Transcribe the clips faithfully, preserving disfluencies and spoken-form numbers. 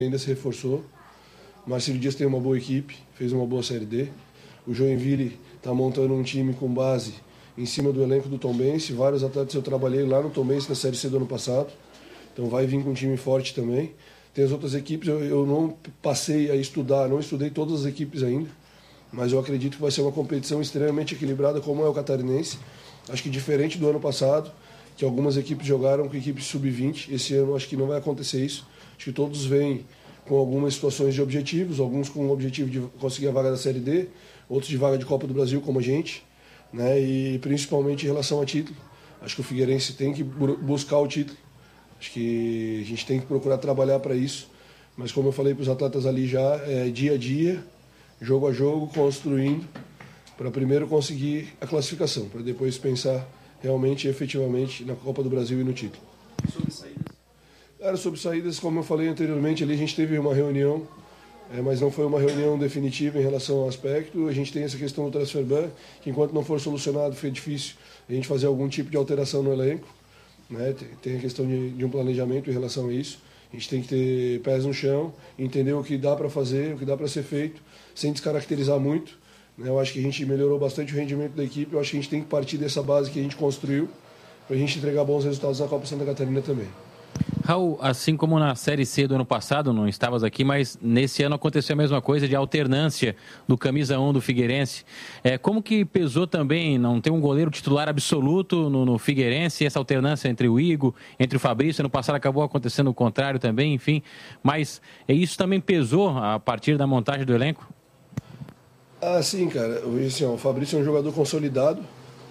ainda se reforçou. O Marcílio Dias tem uma boa equipe, fez uma boa Série D. O Joinville está montando um time com base em cima do elenco do Tombense. Vários atletas eu trabalhei lá no Tombense na Série C do ano passado. Então vai vir com um time forte também. Tem as outras equipes, eu, eu não passei a estudar, não estudei todas as equipes ainda. Mas eu acredito que vai ser uma competição extremamente equilibrada, como é o Catarinense. Acho que diferente do ano passado, que algumas equipes jogaram com equipes sub vinte. Esse ano acho que não vai acontecer isso. Acho que todos vêm com algumas situações de objetivos, alguns com o objetivo de conseguir a vaga da Série D, outros de vaga de Copa do Brasil, como a gente, né? E principalmente em relação a título. Acho que o Figueirense tem que buscar o título. Acho que a gente tem que procurar trabalhar para isso. Mas como eu falei para os atletas ali já, é dia a dia, jogo a jogo, construindo, para primeiro conseguir a classificação, para depois pensar realmente e efetivamente na Copa do Brasil e no título. Sobre saídas? Cara, sobre saídas, como eu falei anteriormente, ali a gente teve uma reunião, é, mas não foi uma reunião definitiva em relação ao aspecto. A gente tem essa questão do transfer ban, que enquanto não for solucionado, foi difícil a gente fazer algum tipo de alteração no elenco, né? Tem a questão de, de um planejamento em relação a isso. A gente tem que ter pés no chão, entender o que dá para fazer, o que dá para ser feito, sem descaracterizar muito. Né? Eu acho que a gente melhorou bastante o rendimento da equipe. Eu acho que a gente tem que partir dessa base que a gente construiu para a gente entregar bons resultados na Copa Santa Catarina também. Raul, assim como na Série C do ano passado, não estavas aqui, mas nesse ano aconteceu a mesma coisa de alternância do camisa um do Figueirense. É, como que pesou também não ter um goleiro titular absoluto no, no Figueirense, essa alternância entre o Igor, entre o Fabrício? Ano passado acabou acontecendo o contrário também, enfim. Mas isso também pesou a partir da montagem do elenco? Ah, sim, cara. Assim, ó, o Fabrício é um jogador consolidado.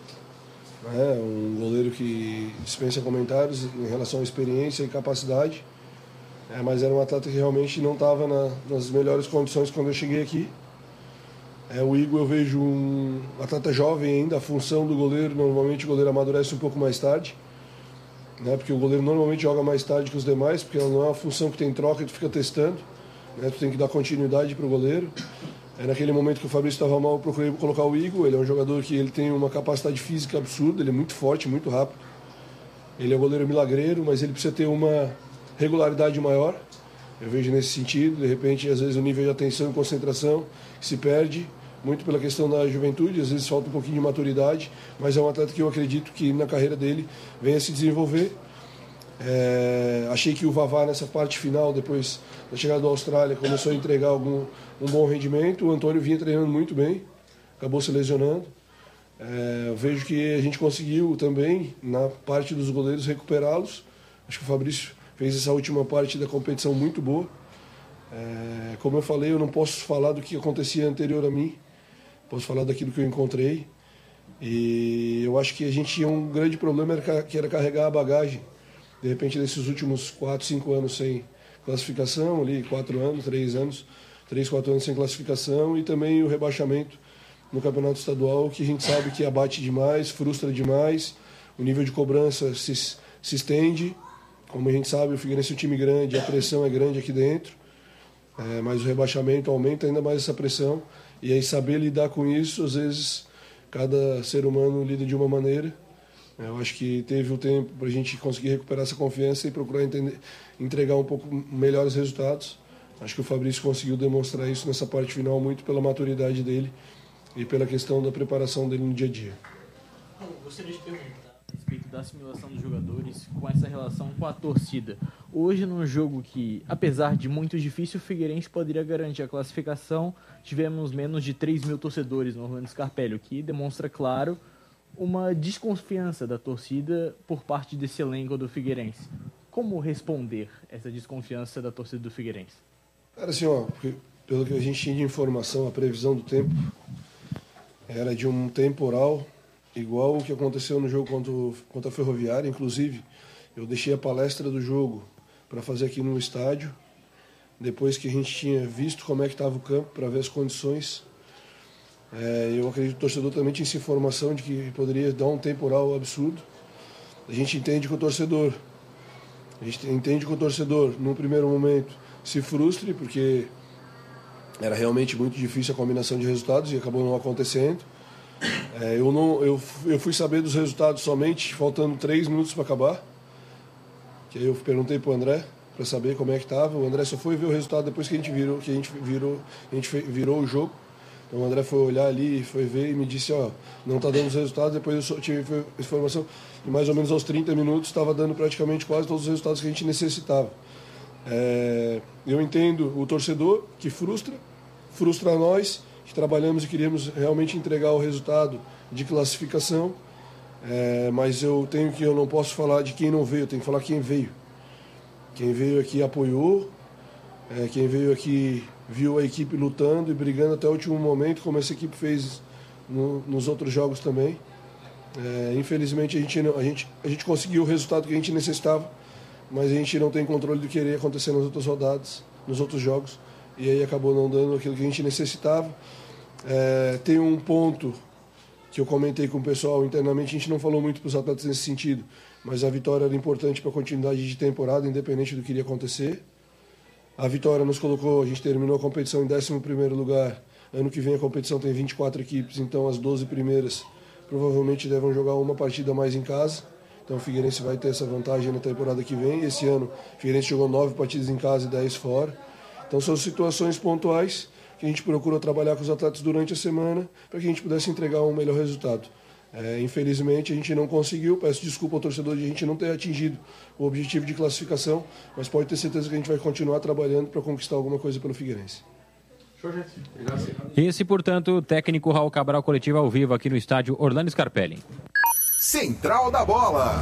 É um goleiro que dispensa comentários em relação à experiência e capacidade, é, mas era um atleta que realmente não estava na, nas melhores condições quando eu cheguei aqui. É, o Igor eu vejo um atleta jovem ainda, a função do goleiro, normalmente o goleiro amadurece um pouco mais tarde, né, porque o goleiro normalmente joga mais tarde que os demais, porque não é uma função que tem troca e tu fica testando, né, tu tem que dar continuidade para o goleiro. É, naquele momento que o Fabrício estava mal, eu procurei colocar o Igor. Ele é um jogador que ele tem uma capacidade física absurda, ele é muito forte, muito rápido. Ele é um goleiro milagreiro, mas ele precisa ter uma regularidade maior. Eu vejo nesse sentido, de repente, às vezes o nível de atenção e concentração se perde, muito pela questão da juventude, às vezes falta um pouquinho de maturidade, mas é um atleta que eu acredito que na carreira dele venha se desenvolver. É, achei que o Vavá nessa parte final, depois da chegada da Austrália, começou a entregar algum, um bom rendimento. O Antônio vinha treinando muito bem, acabou se lesionando. É, eu vejo que a gente conseguiu também, na parte dos goleiros, recuperá-los. Acho que o Fabrício fez essa última parte da competição muito boa. É, como eu falei, eu não posso falar do que acontecia anterior a mim, posso falar daquilo que eu encontrei. E eu acho que a gente tinha um grande problema, que era carregar a bagagem. De repente, nesses últimos quatro, cinco anos sem classificação, ali quatro anos, três anos, três, quatro anos sem classificação, e também o rebaixamento no campeonato estadual, que a gente sabe que abate demais, frustra demais, o nível de cobrança se, se estende. Como a gente sabe, o Figueirense é um time grande, a pressão é grande aqui dentro, é, mas o rebaixamento aumenta ainda mais essa pressão, e aí saber lidar com isso, às vezes, cada ser humano lida de uma maneira. Eu acho que teve o tempo para a gente conseguir recuperar essa confiança e procurar entender, entregar um pouco melhores resultados. Acho que o Fabrício conseguiu demonstrar isso nessa parte final, muito pela maturidade dele e pela questão da preparação dele no dia a dia. Eu gostaria de perguntar a respeito da assimilação dos jogadores com essa relação com a torcida. Hoje, num jogo que, apesar de muito difícil, o Figueirense poderia garantir a classificação, tivemos menos de três mil torcedores no Orlando Scarpelli, o que demonstra, claro, uma desconfiança da torcida por parte desse elenco do Figueirense. Como responder essa desconfiança da torcida do Figueirense? Cara, assim, ó, pelo que a gente tinha de informação, a previsão do tempo era de um temporal igual o que aconteceu no jogo contra, o, contra a Ferroviária. Inclusive, eu deixei a palestra do jogo para fazer aqui no estádio, depois que a gente tinha visto como é que estava o campo, para ver as condições. É, eu acredito que o torcedor também tinha essa informação de que poderia dar um temporal absurdo. A gente entende que o torcedor, a gente entende que o torcedor, num primeiro momento, se frustre, porque era realmente muito difícil a combinação de resultados e acabou não acontecendo. É, eu, não, eu, eu fui saber dos resultados somente faltando três minutos para acabar, que aí eu perguntei para o André, para saber como é que estava. O André só foi ver o resultado depois que a gente virou, que a gente virou, a gente virou o jogo. Então o André foi olhar ali, foi ver e me disse, ó, não está dando os resultados. Depois eu só tive informação e mais ou menos aos trinta minutos estava dando praticamente quase todos os resultados que a gente necessitava. É, eu entendo o torcedor que frustra, frustra nós, que trabalhamos e queríamos realmente entregar o resultado de classificação, é, mas eu tenho que, eu não posso falar de quem não veio, eu tenho que falar quem veio. Quem veio aqui apoiou, é, quem veio aqui viu a equipe lutando e brigando até o último momento, como essa equipe fez no, nos outros jogos também. É, infelizmente a gente, não, a, gente, a gente conseguiu o resultado que a gente necessitava, mas a gente não tem controle do que iria acontecer nas outras rodadas, nos outros jogos, e aí acabou não dando aquilo que a gente necessitava. É, tem um ponto que eu comentei com o pessoal internamente, a gente não falou muito para os atletas nesse sentido, mas a vitória era importante para a continuidade de temporada, independente do que iria acontecer. A vitória nos colocou, a gente terminou a competição em décimo primeiro lugar. Ano que vem a competição tem vinte e quatro equipes, então as doze primeiras provavelmente devem jogar uma partida mais em casa. Então o Figueirense vai ter essa vantagem na temporada que vem. Esse ano o Figueirense jogou nove partidas em casa e dez fora. Então são situações pontuais que a gente procura trabalhar com os atletas durante a semana para que a gente pudesse entregar um melhor resultado. É, infelizmente a gente não conseguiu, peço desculpa ao torcedor de a gente não ter atingido o objetivo de classificação, mas pode ter certeza que a gente vai continuar trabalhando para conquistar alguma coisa pelo Figueirense. Esse, portanto, o técnico Raul Cabral, coletivo ao vivo aqui no estádio Orlando Scarpelli. Central da Bola.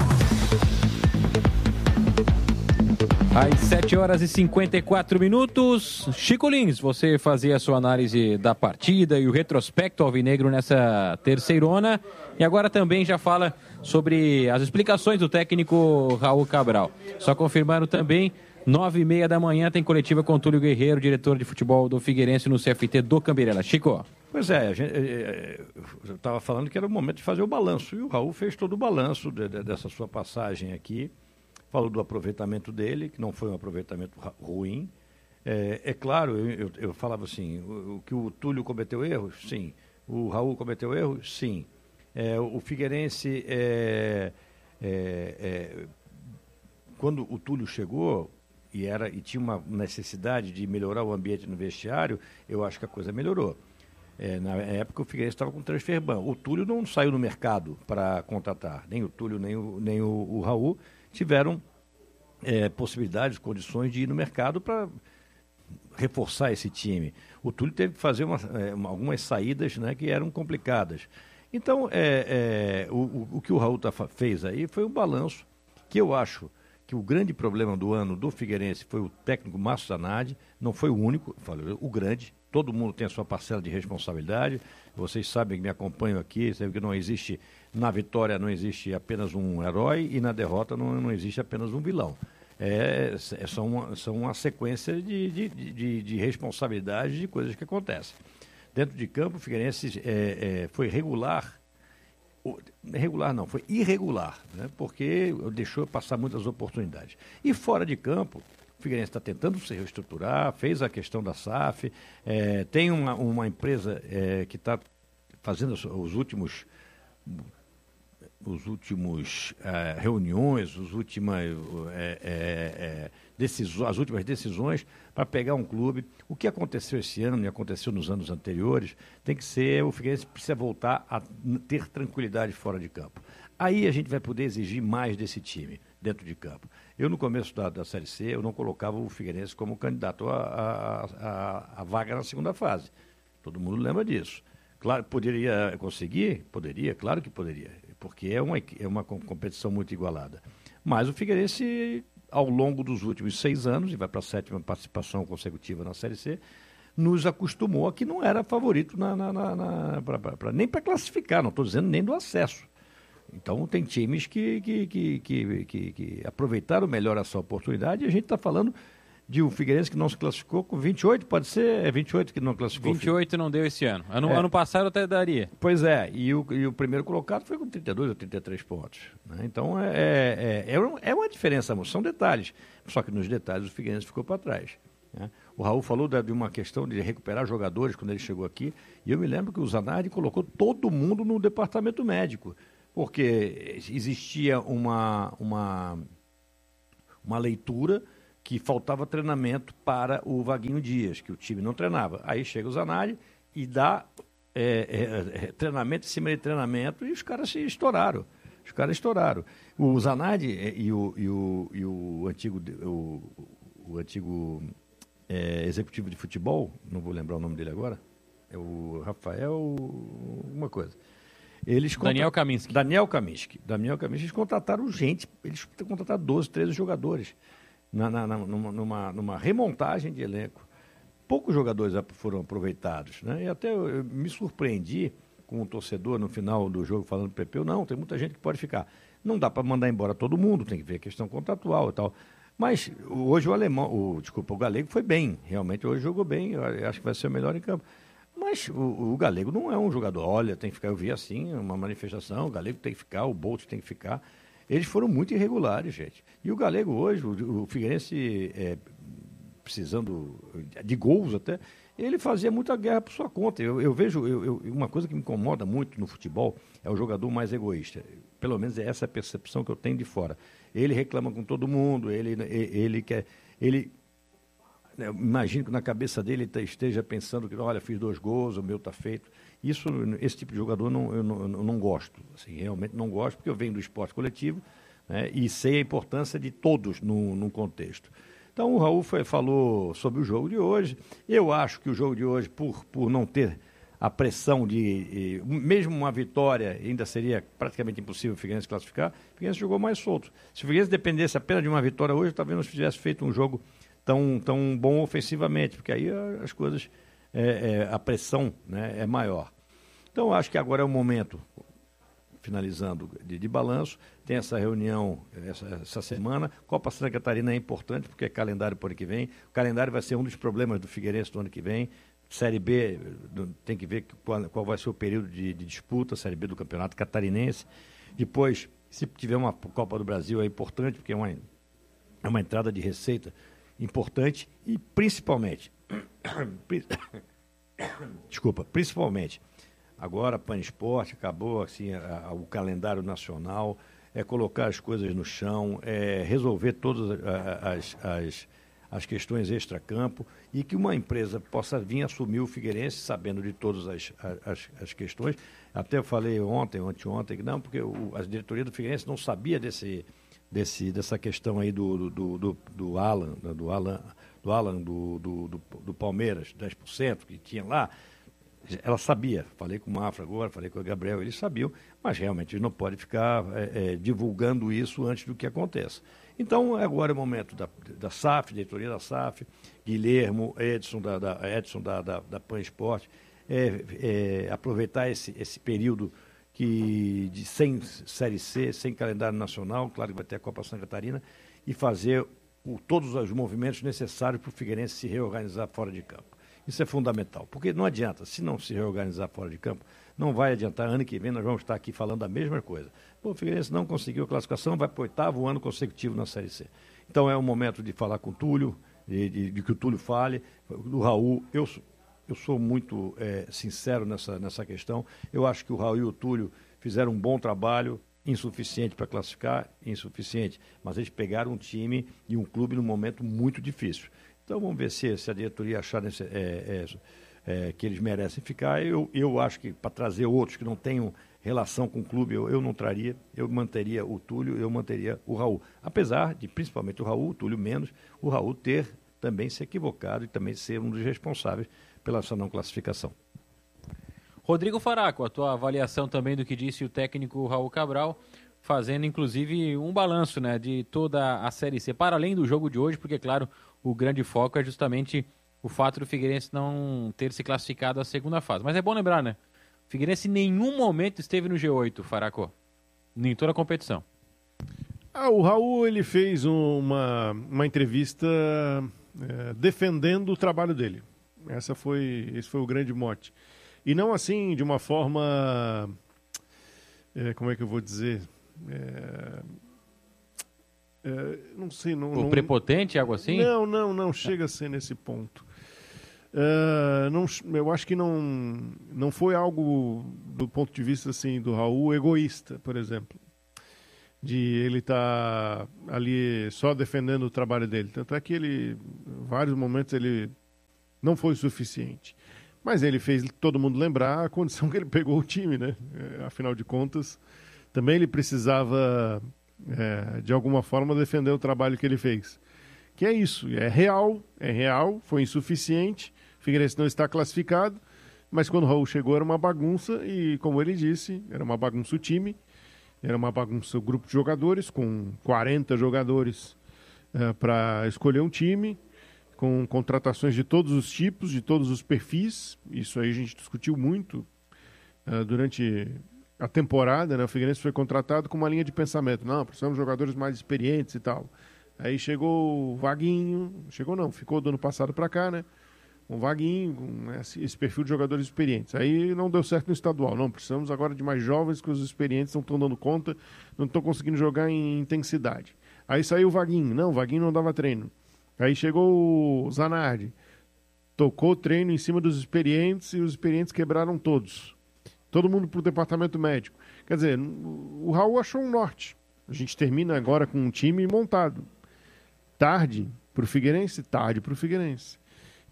Às sete horas e cinquenta e quatro minutos, Chico Lins, você fazia a sua análise da partida e o retrospecto alvinegro nessa terceirona e agora também já fala sobre as explicações do técnico Raul Cabral. Só confirmando também, nove e meia da manhã tem coletiva com Túlio Guerreiro, diretor de futebol do Figueirense no C F T do Cambirela. Chico. Pois é, a gente, eu estava falando que era o momento de fazer o balanço e o Raul fez todo o balanço de, de, dessa sua passagem aqui. Falou do aproveitamento dele, que não foi um aproveitamento ruim. É, é claro, eu, eu, eu falava assim, o, o que o Túlio cometeu erros? Sim. O Raul cometeu erros? Sim. É, o Figueirense, é, é, é, quando o Túlio chegou e, era, e tinha uma necessidade de melhorar o ambiente no vestiário, eu acho que a coisa melhorou. É, na época o Figueirense estava com transfer ban. O Túlio não saiu no mercado para contratar, nem o Túlio, nem o, nem o, o Raul tiveram é, possibilidades, condições de ir no mercado para reforçar esse time. O Túlio teve que fazer uma, é, uma, algumas saídas, né, que eram complicadas. Então, é, é, o, o que o Raul tá, fez aí foi um balanço que eu acho que o grande problema do ano do Figueirense foi o técnico Márcio Zanardi, não foi o único, falei, o grande. Todo mundo tem a sua parcela de responsabilidade. Vocês sabem que me acompanham aqui, sabem que não existe, na vitória não existe apenas um herói e na derrota não, não existe apenas um vilão. É, é só uma, são uma sequência de, de, de, de responsabilidades de coisas que acontecem. Dentro de campo, o Figueirense é, é, foi regular, regular não, foi irregular, né, porque deixou passar muitas oportunidades. E fora de campo, o Figueirense está tentando se reestruturar, fez a questão da S A F, é, tem uma, uma empresa é, que está fazendo os últimos, os últimos é, reuniões, os últimas, é, é, decisões, as últimas decisões para pegar um clube. O que aconteceu esse ano e aconteceu nos anos anteriores, tem que ser, o Figueirense precisa voltar a ter tranquilidade fora de campo. Aí a gente vai poder exigir mais desse time dentro de campo. Eu, no começo da, da Série C, eu não colocava o Figueirense como candidato à vaga na segunda fase. Todo mundo lembra disso. Claro, poderia conseguir? Poderia, claro que poderia, porque é uma, é uma competição muito igualada. Mas o Figueirense, ao longo dos últimos seis anos, e vai para a sétima participação consecutiva na Série C, nos acostumou a que não era favorito na, na, na, na, pra, pra, pra, nem para classificar, não estou dizendo nem do acesso. Então, tem times que, que, que, que, que, que aproveitaram melhor essa oportunidade e a gente está falando de um Figueirense que não se classificou com vinte e oito, pode ser? É vinte e oito que não classificou? vinte e oito não deu esse ano. Ano, é. ano passado até daria. Pois é, e o, e o primeiro colocado foi com trinta e dois ou trinta e três pontos. Né? Então, é, é, é, é uma diferença, são detalhes. Só que nos detalhes o Figueirense ficou para trás. Né? O Raul falou de uma questão de recuperar jogadores quando ele chegou aqui, e eu me lembro que o Zanardi colocou todo mundo no departamento médico, porque existia uma, uma, uma leitura que faltava treinamento para o Vaguinho Dias, que o time não treinava. Aí chega o Zanardi e dá é, é, é, treinamento em cima de treinamento e os caras se estouraram. Os caras estouraram. O Zanardi e o, e o, e o antigo, o, o antigo é, executivo de futebol, não vou lembrar o nome dele agora, é o Rafael, uma coisa. Eles contra... Daniel Kaminski. Daniel Kaminski. Daniel Kaminski, eles contrataram gente, eles contrataram doze, treze jogadores na, na, na, numa, numa, numa remontagem de elenco. Poucos jogadores foram aproveitados, né? E até eu, eu me surpreendi com o torcedor no final do jogo falando para o Pepeu, não, tem muita gente que pode ficar. Não dá para mandar embora todo mundo, tem que ver a questão contratual e tal. Mas hoje o alemão, o, desculpa, o Galego foi bem, realmente hoje jogou bem, eu acho que vai ser o melhor em campo. Mas o, o Galego não é um jogador, olha, tem que ficar, eu vi assim, uma manifestação, o Galego tem que ficar, o Bolt tem que ficar. Eles foram muito irregulares, gente. E o Galego hoje, o, o Figueirense, é, precisando de gols até, ele fazia muita guerra por sua conta. Eu, eu vejo, eu, eu, uma coisa que me incomoda muito no futebol é o jogador mais egoísta. Pelo menos é essa a percepção que eu tenho de fora. Ele reclama com todo mundo, ele, ele, ele quer... Ele, eu imagino que na cabeça dele ele esteja pensando que, olha, fiz dois gols, o meu está feito. Isso, esse tipo de jogador não, eu, não, eu não gosto. Assim, realmente não gosto, porque eu venho do esporte coletivo, né, e sei a importância de todos no, no contexto. Então o Raul foi, falou sobre o jogo de hoje. Eu acho que o jogo de hoje, por, por não ter a pressão de... Mesmo uma vitória, ainda seria praticamente impossível o Figueirense classificar, o Figueirense jogou mais solto. Se o Figueirense dependesse apenas de uma vitória hoje, talvez não tivesse feito um jogo tão, tão bom ofensivamente, porque aí as coisas, é, é, a pressão, né, é maior. Então, acho que agora é o momento, finalizando, de, de balanço. Tem essa reunião essa, essa semana. Copa Santa Catarina é importante, porque é calendário para o ano que vem. O calendário vai ser um dos problemas do Figueirense do ano que vem. Série B, tem que ver qual, qual vai ser o período de, de disputa, Série B do Campeonato Catarinense. Depois, se tiver uma Copa do Brasil, é importante, porque é uma, é uma entrada de receita importante e principalmente, desculpa, principalmente, agora a Pan Esporte acabou assim, a, a, o calendário nacional, é colocar as coisas no chão, é resolver todas as, as, as questões extracampo e que uma empresa possa vir assumir o Figueirense sabendo de todas as, as, as questões. Até eu falei ontem, anteontem, que não, porque o, a diretoria do Figueirense não sabia desse... Desse, dessa questão aí do, do, do, do Alan, do Alan, do, Alan do, do, do, do Palmeiras, dez por cento que tinha lá, ela sabia, falei com o Mafra agora, falei com o Gabriel, eles sabiam, mas realmente não pode ficar é, é, divulgando isso antes do que aconteça. Então, agora é o momento da, da S A F, diretoria da S A F, Guilhermo, Edson da, da, Edson da, da, da Pan Esporte, é, é, aproveitar esse, esse período que de, sem Série C, sem calendário nacional, claro que vai ter a Copa Santa Catarina, e fazer o, todos os movimentos necessários para o Figueirense se reorganizar fora de campo. Isso é fundamental, porque não adianta, se não se reorganizar fora de campo, não vai adiantar, ano que vem nós vamos estar aqui falando a mesma coisa. Pô, o Figueirense não conseguiu a classificação, vai para o oitavo ano consecutivo na Série C. Então é o momento de falar com o Túlio, de, de, de que o Túlio fale, do Raul, eu Eu sou muito é, sincero nessa, nessa questão. Eu acho que o Raul e o Túlio fizeram um bom trabalho, insuficiente para classificar, insuficiente. Mas eles pegaram um time e um clube num momento muito difícil. Então vamos ver se, se a diretoria achar nesse, é, é, é, que eles merecem ficar. Eu, eu acho que para trazer outros que não tenham relação com o clube, eu, eu não traria. Eu manteria o Túlio, eu manteria o Raul. Apesar de, principalmente o Raul, o Túlio menos, o Raul ter também se equivocado e também ser um dos responsáveis pela sua não classificação. Rodrigo Faraco, a tua avaliação também do que disse o técnico Raul Cabral, fazendo inclusive um balanço, né, de toda a Série C, para além do jogo de hoje, porque, claro, o grande foco é justamente o fato do Figueirense não ter se classificado à segunda fase. Mas é bom lembrar, né, o Figueirense em nenhum momento esteve no G oito, Faraco, em toda a competição. Ah, o Raul, ele fez uma, uma entrevista é, defendendo o trabalho dele. Essa foi, esse foi o grande mote. E não assim, de uma forma... É, como é que eu vou dizer? É, é, não sei... Não, o não, prepotente, algo assim? Não, não, não chega a ser nesse ponto. É, não, eu acho que não, não foi algo, do ponto de vista assim, do Raul, egoísta, por exemplo. de ele estar tá ali só defendendo o trabalho dele. Tanto é que ele, em vários momentos, ele não foi suficiente. Mas ele fez todo mundo lembrar a condição que ele pegou o time, né? É, afinal de contas, também ele precisava, é, de alguma forma, defender o trabalho que ele fez. Que é isso, é real, é real, foi insuficiente, o Figueirense não está classificado, mas quando o Raul chegou era uma bagunça e, como ele disse, era uma bagunça o time, era uma bagunça o grupo de jogadores, com quarenta jogadores é, para escolher um time, com contratações de todos os tipos, de todos os perfis. Isso aí a gente discutiu muito uh, durante a temporada, né? O Figueirense foi contratado com uma linha de pensamento. Não, precisamos de jogadores mais experientes e tal. Aí chegou o Vaguinho, chegou não, ficou do ano passado para cá, né? Um Vaguinho, com esse, esse perfil de jogadores experientes. Aí não deu certo no estadual. Não, precisamos agora de mais jovens, que os experientes não estão dando conta, não estão conseguindo jogar em intensidade. Aí saiu o Vaguinho. Não, o Vaguinho não dava treino. Aí chegou o Zanardi, tocou o treino em cima dos experientes e os experientes quebraram todos. Todo mundo para o departamento médico. Quer dizer, o Raul achou um norte. A gente termina agora com um time montado. Tarde para o Figueirense, tarde para o Figueirense.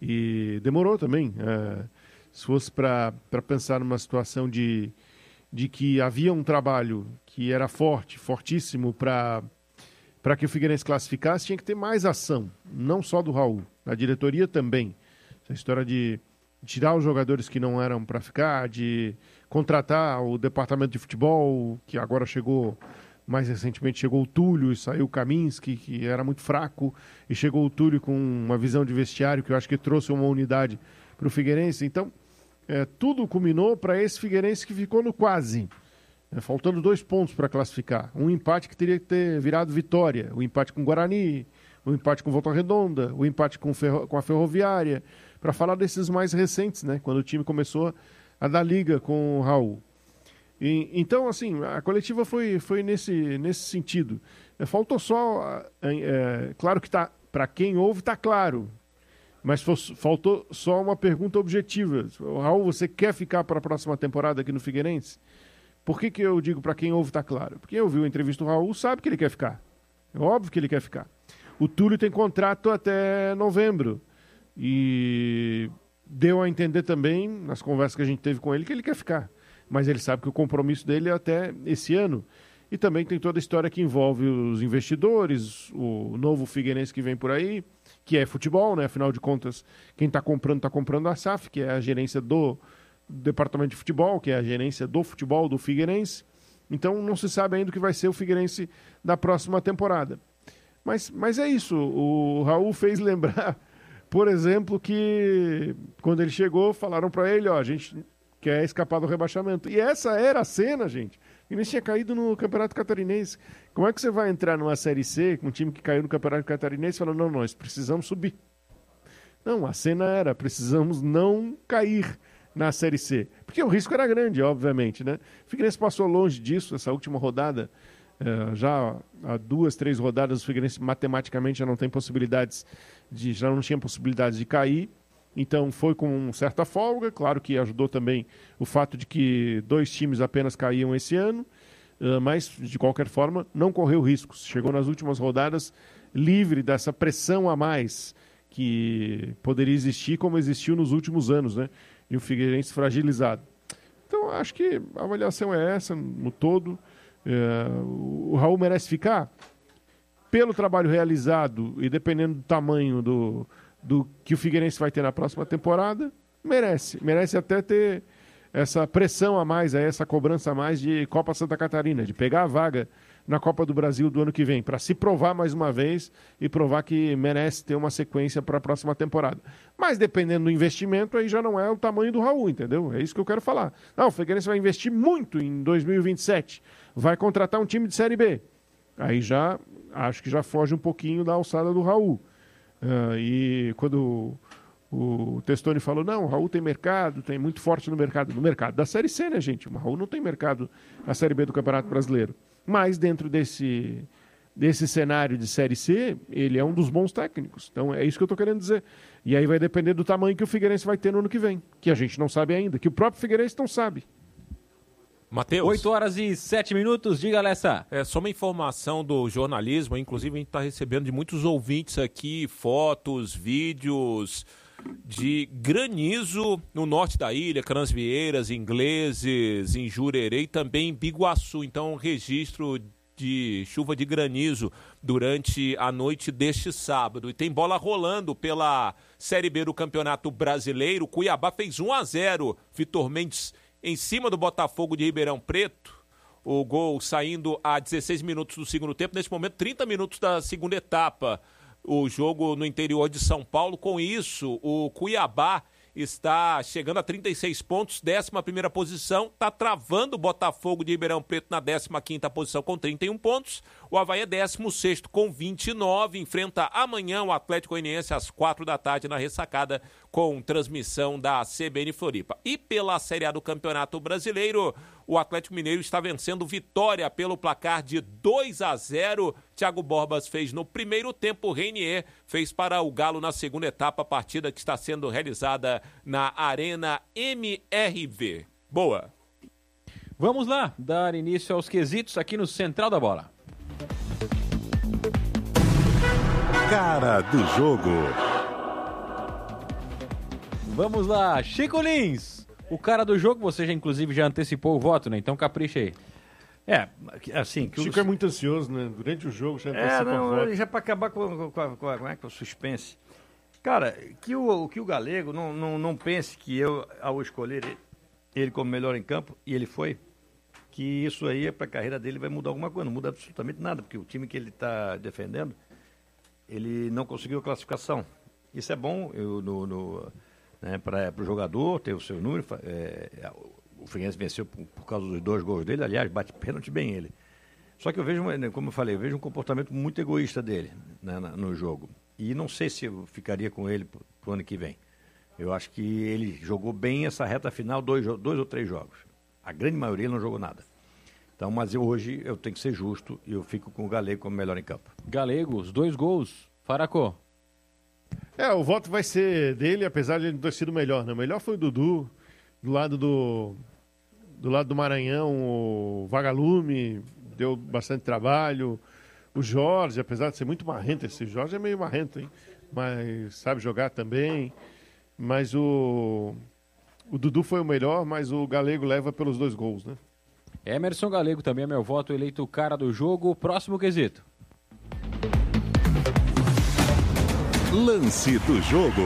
E demorou também. É, se fosse para pensar numa situação de, de que havia um trabalho que era forte, fortíssimo para... Para que o Figueirense classificasse, tinha que ter mais ação, não só do Raul, da diretoria também. Essa história de tirar os jogadores que não eram para ficar, de contratar o departamento de futebol, que agora chegou, mais recentemente chegou o Túlio e saiu o Kaminski, que era muito fraco, e chegou o Túlio com uma visão de vestiário que eu acho que trouxe uma unidade para o Figueirense. Então, é, tudo culminou para esse Figueirense que ficou no quase. É, faltando dois pontos para classificar. Um empate que teria que ter virado vitória. O empate com o Guarani, o empate com Volta Redonda, o empate com, ferro, com a Ferroviária. Para falar desses mais recentes, né? Quando o time começou a dar liga com o Raul. E, então, assim, a coletiva foi, foi nesse, nesse sentido. É, faltou só... É, é, claro que tá, para quem ouve está claro. Mas faltou só uma pergunta objetiva. Raul, você quer ficar para a próxima temporada aqui no Figueirense? Por que que eu digo para quem ouve tá claro? Porque ouviu a entrevista do Raul, sabe que ele quer ficar. É óbvio que ele quer ficar. O Túlio tem contrato até novembro. E deu a entender também, nas conversas que a gente teve com ele, que ele quer ficar. Mas ele sabe que o compromisso dele é até esse ano. E também tem toda a história que envolve os investidores, o novo Figueirense que vem por aí, que é futebol, né? Afinal de contas, quem está comprando, está comprando a S A F, que é a gerência do departamento de futebol, que é a gerência do futebol do Figueirense. Então não se sabe ainda o que vai ser o Figueirense da próxima temporada. Mas, mas é isso, o Raul fez lembrar, por exemplo, que quando ele chegou, falaram para ele, ó, a gente quer escapar do rebaixamento. E essa era a cena, gente. O Figueirense tinha caído no Campeonato Catarinense. Como é que você vai entrar numa Série C com um time que caiu no Campeonato Catarinense e falando, não, nós precisamos subir. Não, a cena era, precisamos não cair na Série C. Porque o risco era grande, obviamente, né? O Figueirense passou longe disso, essa última rodada, eh, já há duas, três rodadas, o Figueirense matematicamente já não tem possibilidades de, já não tinha possibilidades de cair, então foi com certa folga, claro que ajudou também o fato de que dois times apenas caíam esse ano, eh, mas, de qualquer forma, não correu riscos. Chegou nas últimas rodadas livre dessa pressão a mais que poderia existir, como existiu nos últimos anos, né? E o Figueirense fragilizado. Então, acho que a avaliação é essa, no todo. É, o Raul merece ficar? Pelo trabalho realizado e dependendo do tamanho do, do que o Figueirense vai ter na próxima temporada, merece. Merece até ter essa pressão a mais, essa cobrança a mais de Copa Santa Catarina, de pegar a vaga na Copa do Brasil do ano que vem, para se provar mais uma vez e provar que merece ter uma sequência para a próxima temporada. Mas dependendo do investimento, aí já não é o tamanho do Raul, entendeu? É isso que eu quero falar. Não, o Figueirense vai investir muito em dois mil e vinte e sete, vai contratar um time de Série B. Aí já, acho que já foge um pouquinho da alçada do Raul. Uh, e quando o, o Testoni falou, não, o Raul tem mercado, tem muito forte no mercado. No mercado da Série C, né, gente? O Raul não tem mercado na Série B do Campeonato Brasileiro. Mas dentro desse, desse cenário de Série C, ele é um dos bons técnicos. Então é isso que eu estou querendo dizer. E aí vai depender do tamanho que o Figueirense vai ter no ano que vem, que a gente não sabe ainda, que o próprio Figueirense não sabe. Matheus. oito horas e sete minutos, diga, Alessa. É só uma informação do jornalismo, inclusive a gente está recebendo de muitos ouvintes aqui, fotos, vídeos de granizo no norte da ilha, Canasvieiras, Ingleses, em Jurerê e também em Biguaçu. Então, registro de chuva de granizo durante a noite deste sábado. E tem bola rolando pela Série B do Campeonato Brasileiro. Cuiabá fez um a zero. Vitor Mendes em cima do Botafogo de Ribeirão Preto. O gol saindo a dezesseis minutos do segundo tempo. Neste momento, trinta minutos da segunda etapa. O jogo no interior de São Paulo. Com isso, o Cuiabá está chegando a trinta e seis pontos, décima primeira posição, está travando o Botafogo de Ribeirão Preto na décima quinta posição com trinta e um pontos. O Avaí é décimo sexto com vinte e nove, enfrenta amanhã o Atlético Goianiense às quatro da tarde na ressacada com transmissão da C B N Floripa. E pela Série A do Campeonato Brasileiro, o Atlético Mineiro está vencendo Vitória pelo placar de dois a zero. Thiago Borbas fez no primeiro tempo, Reinier fez para o Galo na segunda etapa, a partida que está sendo realizada na Arena M R V. Boa! Vamos lá, dar início aos quesitos aqui no Central da Bola. Cara do jogo. Vamos lá, Chico Lins. O cara do jogo, você já inclusive já antecipou o voto, né? Então capricha aí. É, assim... Que Chico o... é muito ansioso, né? Durante o jogo já antecipa é, não, o voto. Já para acabar com, com, com, com, com o suspense. Cara, que o, que o Galego não, não, não pense que eu, ao escolher ele, ele como melhor em campo, e ele foi, que isso aí, para a carreira dele, vai mudar alguma coisa. Não muda absolutamente nada, porque o time que ele está defendendo, ele não conseguiu a classificação. Isso é bom eu, no, no, né, para o jogador ter o seu número. É, o Figueirense venceu por, por causa dos dois gols dele, aliás, bate pênalti bem ele. Só que eu vejo, como eu falei, eu vejo um comportamento muito egoísta dele, né, no jogo. E não sei se eu ficaria com ele pro, pro ano que vem. Eu acho que ele jogou bem essa reta final, dois, dois ou três jogos. A grande maioria ele não jogou nada. Então, mas eu, hoje eu tenho que ser justo e eu fico com o Galego como melhor em campo. Galego, os dois gols. Faracô. É, o voto vai ser dele, apesar de ele não ter sido melhor, né? O melhor foi o Dudu, do lado do, do lado do Maranhão, o Vagalume, deu bastante trabalho. O Jorge, apesar de ser muito marrento, esse Jorge é meio marrento, hein? Mas sabe jogar também. Mas o, o Dudu foi o melhor, mas o Galego leva pelos dois gols, né? Emerson Galego também é meu voto, eleito o cara do jogo. Próximo quesito. Lance do jogo.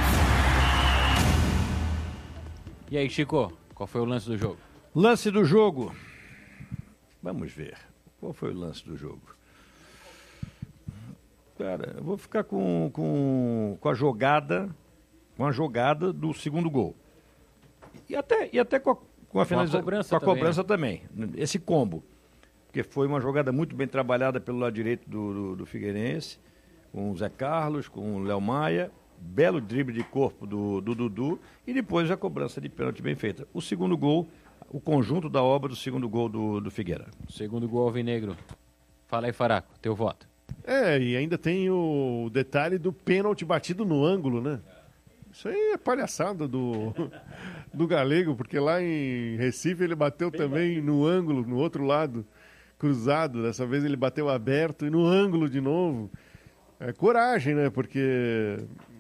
E aí, Chico, qual foi o lance do jogo? Lance do jogo. Vamos ver. Qual foi o lance do jogo? Cara, eu vou ficar com, com, com a jogada, com a jogada do segundo gol. E até, e até com a, com a, finaliza... com a cobrança também. também. Esse combo. Porque foi uma jogada muito bem trabalhada pelo lado direito do, do, do Figueirense, com o Zé Carlos, com o Léo Maia, belo drible de corpo do, do Dudu, e depois a cobrança de pênalti bem feita. O segundo gol, o conjunto da obra do segundo gol do, do Figueira. Segundo gol alvinegro. Fala aí, Faraco, teu voto. É, e ainda tem o detalhe do pênalti batido no ângulo, né? Isso aí é palhaçada do, do Galego, porque lá em Recife ele bateu bem também batido. No ângulo, no outro lado, cruzado. Dessa vez ele bateu aberto e no ângulo de novo. É coragem, né? Porque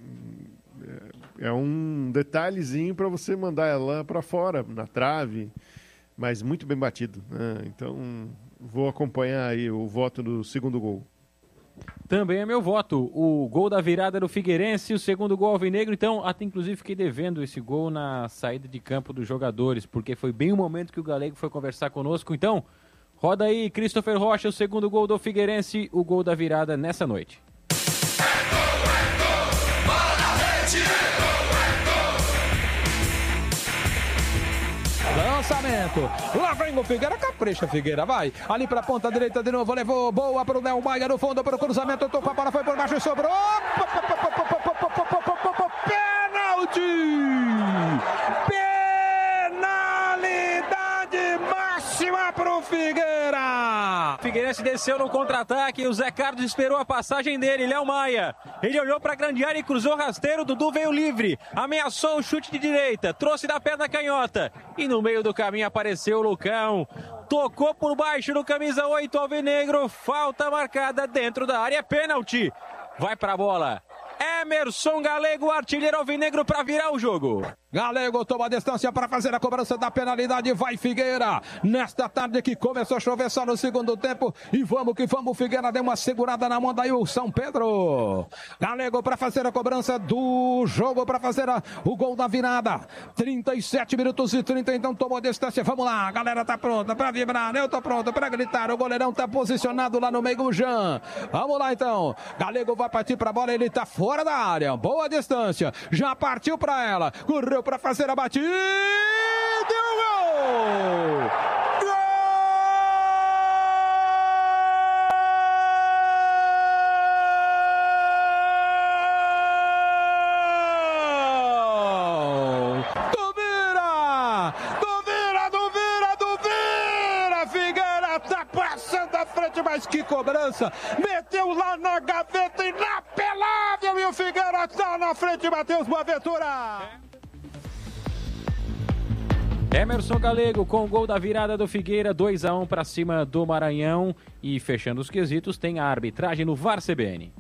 é um detalhezinho para você mandar ela para fora, na trave, mas muito bem batido, né? Então, vou acompanhar aí o voto do segundo gol. Também é meu voto. O gol da virada do Figueirense, o segundo gol alvinegro. Então, até inclusive fiquei devendo esse gol na saída de campo dos jogadores, porque foi bem o momento que o Galego foi conversar conosco. Então, roda aí, Christopher Rocha, o segundo gol do Figueirense, o gol da virada nessa noite. Lançamento, lá vem o Figueira, capricha Figueira, vai, ali pra ponta direita de novo, levou, boa pro Léo Maia no fundo, pro cruzamento, tocou a bola, foi por baixo e sobrou, pênalti, penalidade máxima pro Figueira, Figueirense desceu no contra-ataque. O Zé Carlos esperou a passagem dele, Léo Maia. Ele olhou para a grande área e cruzou rasteiro. Dudu veio livre, ameaçou o chute de direita, trouxe da perna canhota. E no meio do caminho apareceu o Lucão. Tocou por baixo no camisa oito alvinegro. Falta marcada dentro da área, pênalti. Vai para a bola. Emerson Galego, artilheiro alvinegro, para virar o jogo. Galego toma a distância para fazer a cobrança da penalidade. Vai Figueira. Nesta tarde que começou a chover só no segundo tempo. E vamos que vamos. Figueira deu uma segurada na mão daí o São Pedro. Galego para fazer a cobrança do jogo, para fazer a, o gol da virada. trinta e sete minutos e trinta. Então tomou a distância. Vamos lá. A galera tá pronta para vibrar. Eu tô pronto para gritar. O goleirão tá posicionado lá no meio do Jean. Vamos lá então. Galego vai partir para a bola. Ele tá fora da área. Boa distância. Já partiu para ela. Correu para fazer a batida. Deu gol! Gol! Duvira! Duvira, duvira, duvira! Figueira tá passando à frente, mas que cobrança! Meteu lá na gaveta inapelável e o Figueira tá na frente, Matheus Boaventura! Emerson Galego com o gol da virada do Figueira, dois a um para cima do Maranhão. E fechando os quesitos, tem a arbitragem no V A R C B N.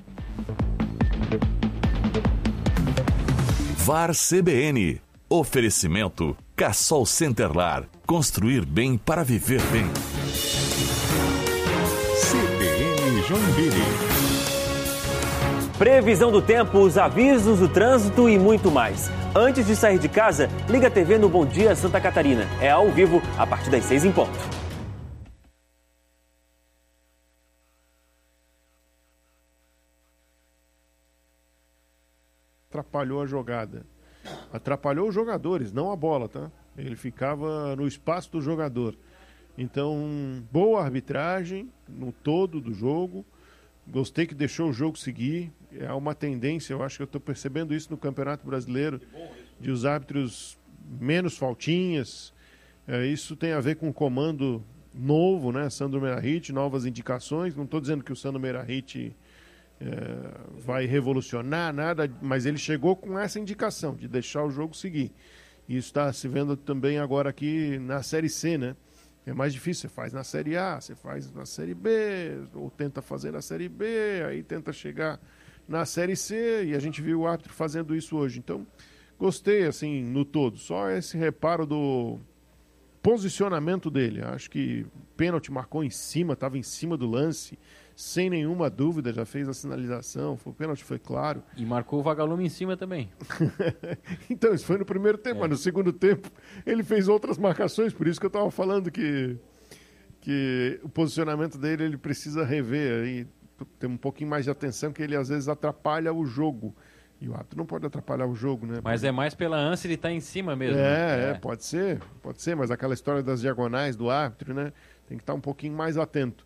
V A R C B N. Oferecimento Cassol Centerlar. Construir bem para viver bem. C B N Joinville. Previsão do tempo, os avisos do trânsito e muito mais. Antes de sair de casa, liga a T V no Bom Dia Santa Catarina. É ao vivo, a partir das seis em ponto. Atrapalhou a jogada. Atrapalhou os jogadores, não a bola, tá? Ele ficava no espaço do jogador. Então, boa arbitragem no todo do jogo. Gostei que deixou o jogo seguir. É uma tendência, eu acho que eu estou percebendo isso no Campeonato Brasileiro, de os árbitros menos faltinhas. É, isso tem a ver com o comando novo, né? Sandro Meirahit, novas indicações. Não estou dizendo que o Sandro Meirahit é, vai revolucionar nada, mas ele chegou com essa indicação de deixar o jogo seguir. E isso está se vendo também agora aqui na Série C, né? É mais difícil, você faz na Série A, você faz na Série B, ou tenta fazer na Série B, aí tenta chegar na Série C, e a gente viu o árbitro fazendo isso hoje. Então, gostei, assim, no todo. Só esse reparo do posicionamento dele. Acho que pênalti marcou em cima, estava em cima do lance, sem nenhuma dúvida, já fez a sinalização, o pênalti foi claro. E marcou o vagalume em cima também. Então, isso foi no primeiro tempo, é. Mas no segundo tempo ele fez outras marcações, por isso que eu estava falando que, que o posicionamento dele ele precisa rever, aí ter um pouquinho mais de atenção, que ele às vezes atrapalha o jogo. E o árbitro não pode atrapalhar o jogo, né? Mas é mais pela ânsia de estar em cima mesmo. É, né? é, pode ser, pode ser, mas aquela história das diagonais do árbitro, né? Tem que estar um pouquinho mais atento.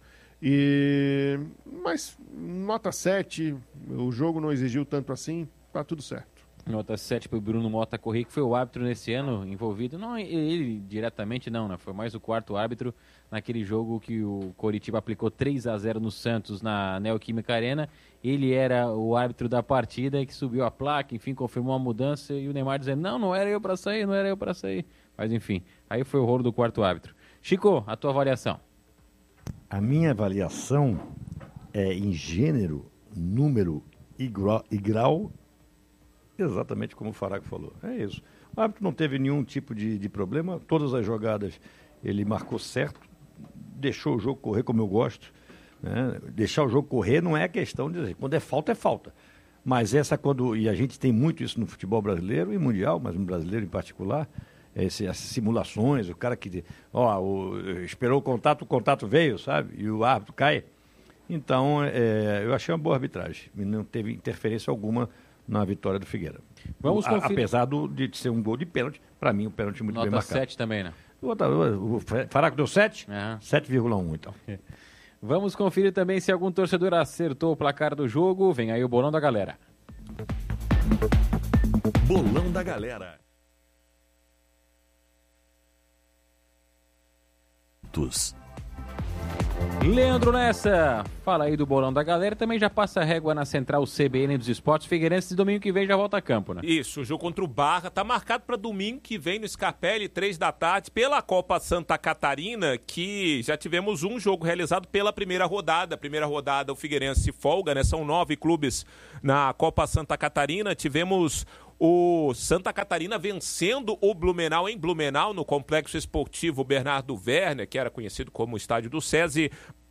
E mas nota sete, o jogo não exigiu tanto assim, tá tudo certo. Nota sete para o Bruno Mota Corrêa, que foi o árbitro nesse ano envolvido. Não, ele diretamente não, né? Foi mais o quarto árbitro naquele jogo que o Coritiba aplicou três a zero no Santos na Neoquímica Arena. Ele era o árbitro da partida que subiu a placa, enfim, confirmou a mudança e o Neymar dizendo, não, não era eu para sair, não era eu para sair. Mas enfim, aí foi o rolo do quarto árbitro. Chico, a tua avaliação? A minha avaliação é em gênero, número e grau, e grau exatamente como o Faraco falou. É isso. O árbitro não teve nenhum tipo de, de problema, todas as jogadas ele marcou certo, deixou o jogo correr como eu gosto. Né? Deixar o jogo correr não é questão de dizer, quando é falta, é falta. Mas essa quando, e a gente tem muito isso no futebol brasileiro e mundial, mas no brasileiro em particular, esse, essas simulações, o cara que ó, o, esperou o contato, o contato veio, sabe? E o árbitro cai. Então, é, eu achei uma boa arbitragem. E não teve interferência alguma na vitória do Figueira. Vamos a, apesar do, de ser um gol de pênalti, para mim, um pênalti muito Nota bem marcado. sete também, né? O, o, o Faraco deu sete? Uhum. sete vírgula um, então. Vamos conferir também se algum torcedor acertou o placar do jogo. Vem aí o bolão da galera. Bolão da galera. Leandro Lessa, fala aí do bolão da galera. Também já passa a régua na Central C B N dos Esportes. Figueirense, domingo que vem já volta a campo, né? Isso, o jogo contra o Barra tá marcado para domingo que vem no Scarpelli, três da tarde, pela Copa Santa Catarina, que já tivemos um jogo realizado pela primeira rodada. Primeira rodada o Figueirense folga, né? São nove clubes na Copa Santa Catarina. Tivemos o Santa Catarina vencendo o Blumenau em Blumenau, no Complexo Esportivo Bernardo Werner, que era conhecido como Estádio do SESI.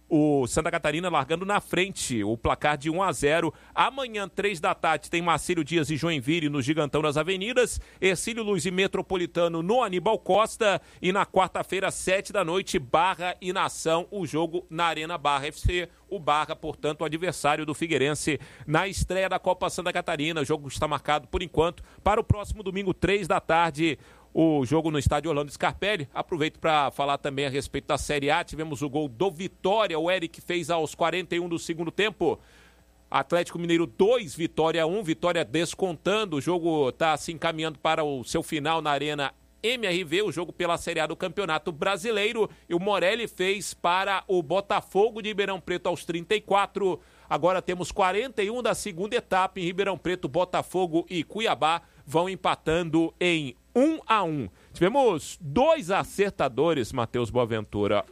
O Santa Catarina largando na frente, o placar de um a zero. Amanhã, três da tarde, tem Marcílio Dias e Joinville no Gigantão das Avenidas, Ercílio Luz e Metropolitano no Aníbal Costa, e na quarta-feira, sete da noite, Barra e Nação, o jogo na Arena Barra F C. O Barra, portanto, o adversário do Figueirense na estreia da Copa Santa Catarina. O jogo está marcado, por enquanto, para o próximo domingo, três da tarde, o jogo no estádio Orlando Scarpelli. Aproveito para falar também a respeito da Série A. Tivemos o gol do Vitória, o Eric fez aos quarenta e um do segundo tempo. Atlético Mineiro dois, Vitória um, Vitória descontando. O jogo está se encaminhando para o seu final na Arena M R V, o jogo pela Série A do Campeonato Brasileiro. E o Morelli fez para o Botafogo de Ribeirão Preto aos trinta e quatro. Agora temos quarenta e um da segunda etapa em Ribeirão Preto. Botafogo e Cuiabá vão empatando em um a um. Tivemos dois acertadores, Matheus Boaventura.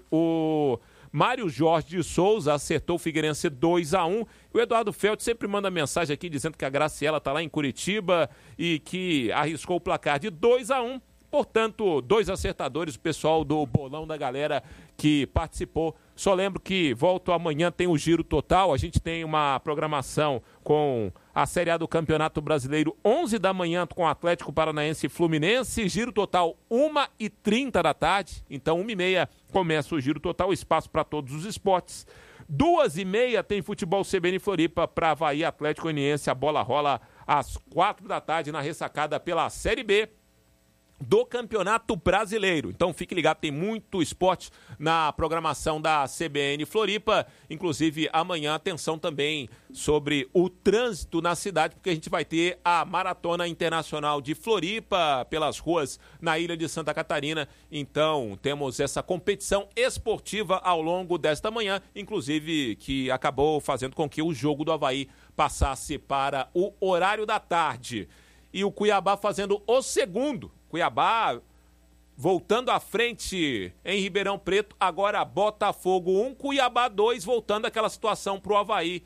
O Mário Jorge de Souza acertou o Figueirense dois a um. O Eduardo Felt sempre manda mensagem aqui dizendo que a Graciela está lá em Curitiba e que arriscou o placar de dois a um. Portanto, dois acertadores, o pessoal do bolão da galera que participou. Só lembro que volto amanhã, tem o Giro Total. A gente tem uma programação com a Série A do Campeonato Brasileiro, onze da manhã, com o Atlético Paranaense e Fluminense. Giro Total, uma e trinta da tarde. Então, uma e meia começa o Giro Total, espaço para todos os esportes. Duas e meia tem futebol C B N Floripa para Avaí Atlético Goianiense. A bola rola às quatro da tarde na ressacada pela Série B do Campeonato Brasileiro. Então fique ligado, tem muito esporte na programação da C B N Floripa. Inclusive amanhã, atenção também sobre o trânsito na cidade, porque a gente vai ter a Maratona Internacional de Floripa pelas ruas na Ilha de Santa Catarina. Então temos essa competição esportiva ao longo desta manhã, inclusive que acabou fazendo com que o jogo do Avaí passasse para o horário da tarde. E o Cuiabá fazendo o segundo. Cuiabá voltando à frente em Ribeirão Preto, agora Botafogo um, Cuiabá dois, voltando àquela situação para o Avaí.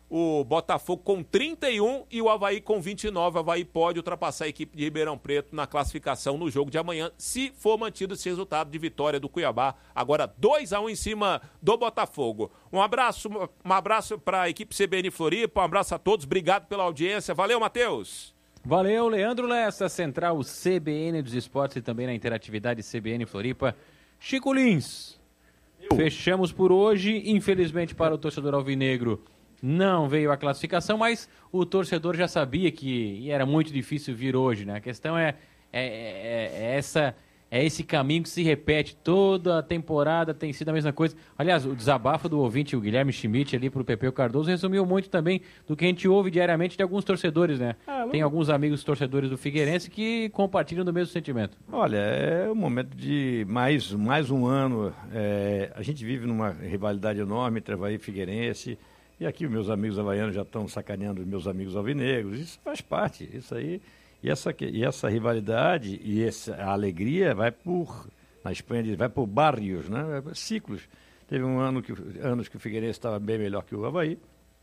O Botafogo com trinta e um e o Avaí com vinte e nove. O Avaí pode ultrapassar a equipe de Ribeirão Preto na classificação no jogo de amanhã, se for mantido esse resultado de vitória do Cuiabá. Agora dois a um em cima do Botafogo. Um abraço, um abraço para a equipe C B N Floripa, um abraço a todos, obrigado pela audiência. Valeu, Matheus! Valeu, Leandro Lessa, Central C B N dos Esportes e também na interatividade C B N Floripa. Chico Lins, Eu. fechamos por hoje. Infelizmente para o torcedor alvinegro não veio a classificação, mas o torcedor já sabia que era muito difícil vir hoje, né? A questão é, é, é, é essa... É esse caminho que se repete toda a temporada, tem sido a mesma coisa. Aliás, o desabafo do ouvinte, o Guilherme Schmidt, ali para o Pepeu Cardoso, resumiu muito também do que a gente ouve diariamente de alguns torcedores, né? Ah, tem alguns amigos torcedores do Figueirense que compartilham do mesmo sentimento. Olha, é um momento de mais, mais um ano. É, a gente vive numa rivalidade enorme entre Avaí e Figueirense. E aqui meus amigos havaianos já estão sacaneando os meus amigos alvinegros. Isso faz parte, isso aí... E essa, e essa rivalidade e essa a alegria vai por, na Espanha, vai por barrios, né? Ciclos. Teve um ano que, anos que o Figueirense estava bem melhor que o Avaí.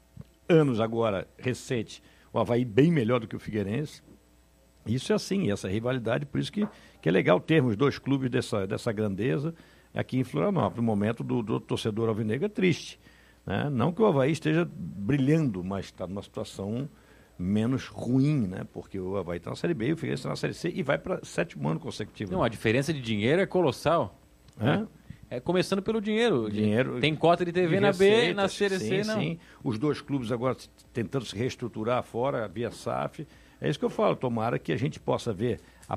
Anos agora, recente, o Avaí bem melhor do que o Figueirense. Isso é assim, essa rivalidade, por isso que, que é legal termos dois clubes dessa, dessa grandeza aqui em Florianópolis. O momento do, do torcedor alvinegro é triste, né? Não que o Avaí esteja brilhando, mas está numa situação menos ruim, né? Porque o Avaí está na Série B, o Figueirense está na Série C e vai para sétimo ano consecutivo. Não, a diferença de dinheiro é colossal. É? Né? É começando pelo dinheiro. dinheiro Tem cota de T V de na receitas, B, na Série C, não. Sim, os dois clubes agora tentando se reestruturar fora, via S A F. É isso que eu falo, tomara que a gente possa ver,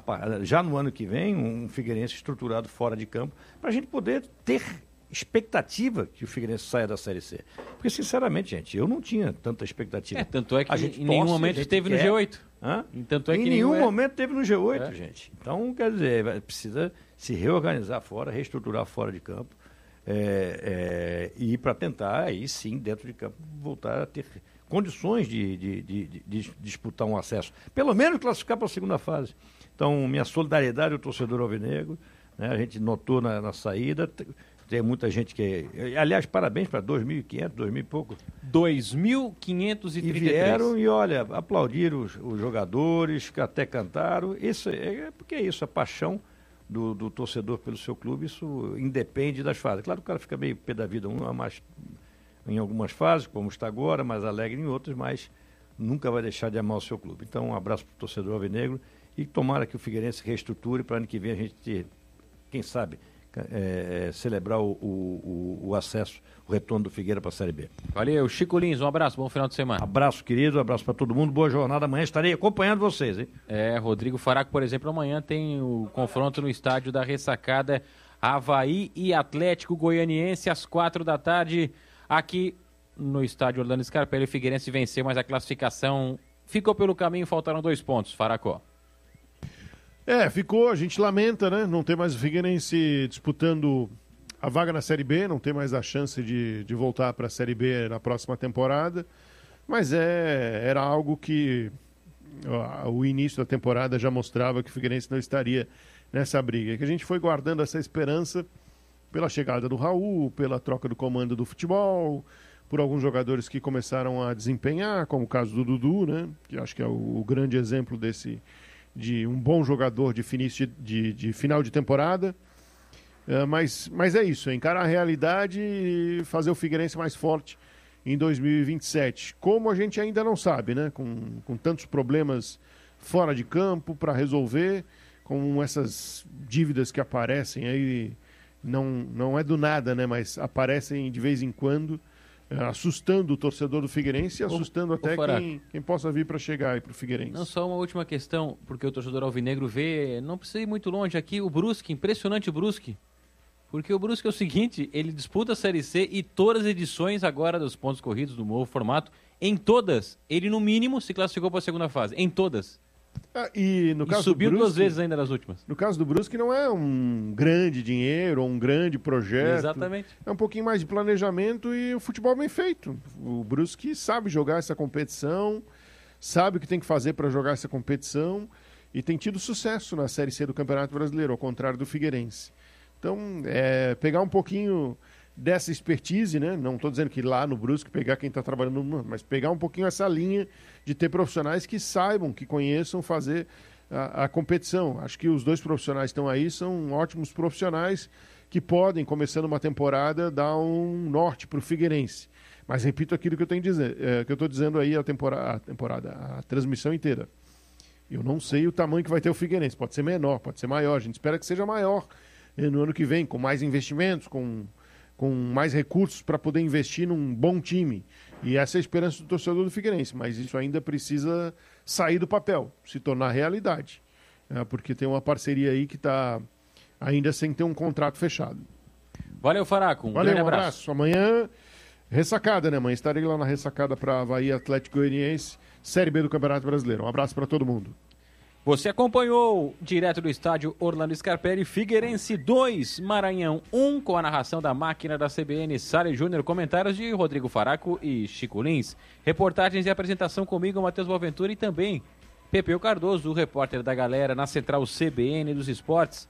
já no ano que vem, um Figueirense estruturado fora de campo, para a gente poder ter expectativa que o Figueirense saia da Série C. Porque, sinceramente, gente, eu não tinha tanta expectativa. É, tanto é que a gente em nenhum torce, momento esteve no G oito. Hã? Tanto é em que nenhum é... momento esteve no G oito, é. gente. Então, quer dizer, precisa se reorganizar fora, reestruturar fora de campo. é, é, e para tentar, aí sim, dentro de campo, voltar a ter condições de, de, de, de, de disputar um acesso. Pelo menos classificar para a segunda fase. Então, minha solidariedade ao torcedor alvinegro, né? A gente notou na, na saída, tem muita gente que... Aliás, parabéns para dois mil e quinhentos, dois mil e pouco. dois mil quinhentos e trinta e três. E vieram e, olha, aplaudiram os, os jogadores, que até cantaram. Isso é, porque é isso, a paixão do, do torcedor pelo seu clube, isso independe das fases. Claro que o cara fica meio pé da vida, um mais, em algumas fases, como está agora, mais alegre em outras, mas nunca vai deixar de amar o seu clube. Então, um abraço para o torcedor alvinegro e tomara que o Figueirense reestruture para ano que vem a gente ter, quem sabe, é, é, celebrar o, o, o acesso, o retorno do Figueira para a Série B. Valeu, Chico Lins, um abraço, bom final de semana. Abraço, querido, abraço para todo mundo, boa jornada, amanhã estarei acompanhando vocês, hein? É, Rodrigo Faraco, por exemplo, amanhã tem o confronto no estádio da Ressacada, Avaí e Atlético Goianiense, às quatro da tarde, aqui no estádio Orlando Scarpelli. O Figueirense venceu, mas a classificação ficou pelo caminho, faltaram dois pontos, Faracó. É, ficou, a gente lamenta, né? Não ter mais o Figueirense disputando a vaga na Série B, não ter mais a chance de, de voltar para a Série B na próxima temporada, mas é, era algo que ó, o início da temporada já mostrava que o Figueirense não estaria nessa briga, que a gente foi guardando essa esperança pela chegada do Raul, pela troca do comando do futebol, por alguns jogadores que começaram a desempenhar, como o caso do Dudu, né? Que acho que é o, o grande exemplo desse... de um bom jogador de, finício, de, de final de temporada, uh, mas, mas é isso, é encarar a realidade e fazer o Figueirense mais forte em dois mil e vinte e sete, como a gente ainda não sabe, né? com, com tantos problemas fora de campo para resolver, com essas dívidas que aparecem aí, não, não é do nada, né? Mas aparecem de vez em quando, assustando o torcedor do Figueirense e assustando o, até o quem, quem possa vir para chegar aí para o Figueirense. Não, só uma última questão, porque o torcedor alvinegro vê, não precisa ir muito longe aqui, o Brusque, impressionante o Brusque. Porque o Brusque é o seguinte, ele disputa a Série C e todas as edições agora dos pontos corridos do novo formato, em todas, ele no mínimo se classificou para a segunda fase, em todas. Ah, e no e caso subiu do Brusque, duas vezes ainda nas últimas. No caso do Brusque não é um grande dinheiro ou um grande projeto. Exatamente. É um pouquinho mais de planejamento e o futebol bem feito. O Brusque sabe jogar essa competição, sabe o que tem que fazer para jogar essa competição e tem tido sucesso na Série C do Campeonato Brasileiro, ao contrário do Figueirense. Então, é, pegar um pouquinho dessa expertise, né? Não estou dizendo que lá no Brusque pegar quem está trabalhando, no, mas pegar um pouquinho essa linha de ter profissionais que saibam, que conheçam fazer a, a competição. Acho que os dois profissionais que estão aí são ótimos profissionais que podem, começando uma temporada, dar um norte para o Figueirense. Mas repito aquilo que eu tenho dizer, é, que eu estou dizendo aí a temporada, a temporada, a transmissão inteira. Eu não sei o tamanho que vai ter o Figueirense. Pode ser menor, pode ser maior. A gente espera que seja maior no ano que vem, com mais investimentos, com com mais recursos para poder investir num bom time. E essa é a esperança do torcedor do Figueirense, mas isso ainda precisa sair do papel, se tornar realidade, é, porque tem uma parceria aí que está ainda sem ter um contrato fechado. Valeu, Faraco, um Valeu, grande um abraço. abraço. Amanhã, ressacada, né, mãe? Estarei lá na ressacada para Avaí Atlético Goianiense, Série B do Campeonato Brasileiro. Um abraço para todo mundo. Você acompanhou direto do estádio Orlando Scarpelli, Figueirense dois, Maranhão um, com a narração da máquina da C B N, Sara Júnior, comentários de Rodrigo Faraco e Chico Lins, reportagens e apresentação comigo, Matheus Boaventura, e também Pepeu Cardoso, o repórter da galera na central C B N dos esportes.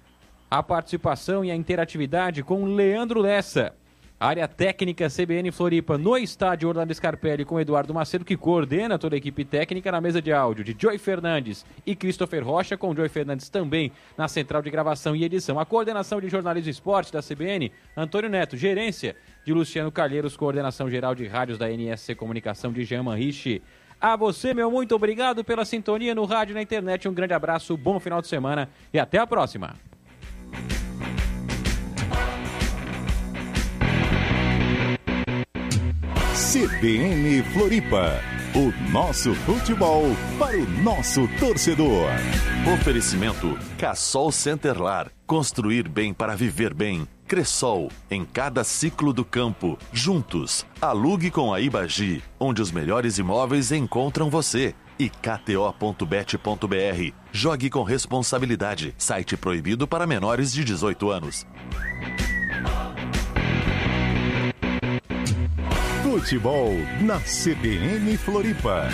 A participação e a interatividade com Leandro Lessa. Área técnica C B N Floripa no estádio Orlando Scarpelli com Eduardo Macedo, que coordena toda a equipe técnica, na mesa de áudio de Joey Fernandes e Christopher Rocha, com Joey Fernandes também na central de gravação e edição. A coordenação de jornalismo e esporte da C B N, Antônio Neto. Gerência de Luciano Calheiros, coordenação geral de rádios da N S C Comunicação de Jean Manriche. A você, meu muito obrigado pela sintonia no rádio e na internet. Um grande abraço, bom final de semana e até a próxima. C B N Floripa, o nosso futebol para o nosso torcedor. Oferecimento Cassol Centerlar, construir bem para viver bem. Cressol, em cada ciclo do campo, juntos. Alugue com a Ibagi, onde os melhores imóveis encontram você. E K T O ponto bet ponto B R, jogue com responsabilidade. Site proibido para menores de dezoito anos. Futebol na C B N Floripa.